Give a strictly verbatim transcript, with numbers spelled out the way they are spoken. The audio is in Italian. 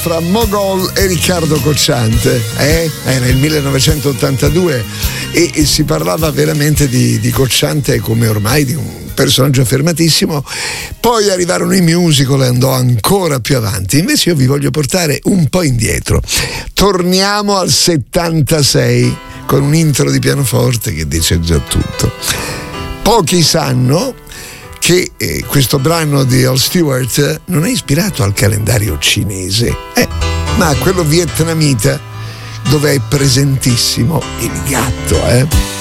Fra Mogol e Riccardo Cocciante, eh? Era il millenovecentottantadue e, e si parlava veramente di, di Cocciante come ormai di un personaggio affermatissimo. Poi arrivarono i musical e andò ancora più avanti. Invece io vi voglio portare un po' indietro. Torniamo al settantasei con un intro di pianoforte che dice già tutto. Pochi sanno che eh, questo brano di Al Stewart non è ispirato al calendario cinese, eh, ma a quello vietnamita, dove è presentissimo il gatto, eh.